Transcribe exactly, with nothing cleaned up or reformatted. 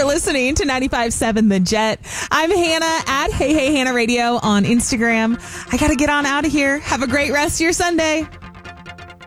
for listening to ninety-five point seven The Jet. I'm Hannah at Hey Hey Hannah Radio on Instagram. I got to get on out of here. Have a great rest of your Sunday.